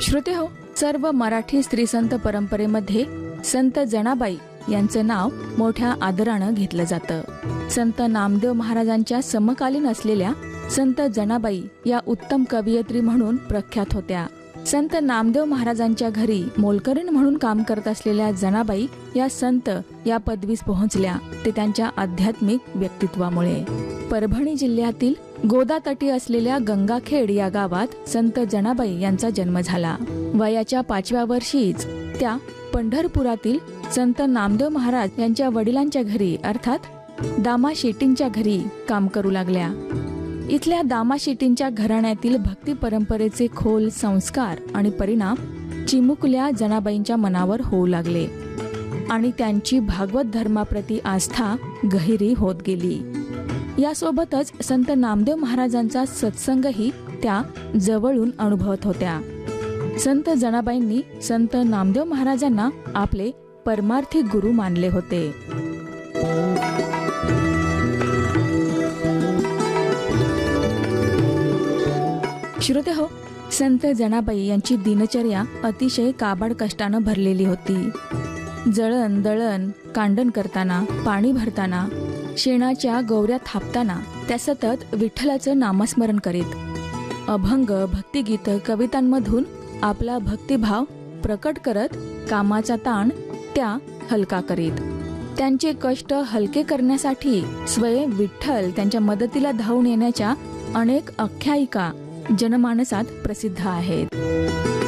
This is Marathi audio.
श्रोतेहो, सर्व मराठी स्त्री संत परंपरेमध्ये संत जनाबाई यांचं नाव मोठ्या आदरानं घेतलं जातं. संत नामदेव महाराजांच्या समकालीन असलेल्या संत जनाबाई या उत्तम कवयित्री म्हणून प्रख्यात होत्या. संत नामदेव महाराजांच्या घरी मोलकरीण म्हणून काम करत असलेल्या जनाबाई या संत या पदवीस पोहोचल्या ते त्यांच्या आध्यात्मिक व्यक्तित्वामुळे. परभणी जिल्ह्यातील गोदातटी असलेल्या गंगाखेड या गावात संत जनाबाई यांचा जन्म झाला. वयाच्या 5व्या वर्षीच त्या पंढरपुरातील संत नामदेव महाराज यांच्या वडिलांच्या घरी अर्थात दामा शेट्टींच्या घरी काम करू लागल्या. इथल्या दामा शेट्टींच्या घराण्यातील भक्ती परंपरेचे खोल संस्कार आणि परिणाम चिमुकल्या जनाबाईंच्या मनावर होऊ लागले आणि त्यांची भागवत धर्माप्रती आस्था गहिरी होत गेली. यासोबतच संत नामदेव महाराजांचा सत्संगही त्या जवळून अनुभवत होत्या. संत जनाबाईंनी संत नामदेव महाराजांना आपले परमार्थी गुरु मानले होते. श्रोतेहो, संत जनाबाई यांची दिनचर्या अतिशय काबाड कष्टानं भरलेली होती. जळण दळण कांडण करताना, पाणी भरताना, शेणाच्या गौऱ्या थापताना त्या सतत विठ्ठलाचं नामस्मरण करीत. अभंग, भक्तिगीत, कवितांमधून आपला भक्तिभाव प्रकट करत कामाचा ताण त्या हलका करीत. त्यांचे कष्ट हलके करण्यासाठी स्वयं विठ्ठल त्यांच्या मदतीला धावून येण्याच्या अनेक आख्यायिका जनमानसात प्रसिद्ध आहेत.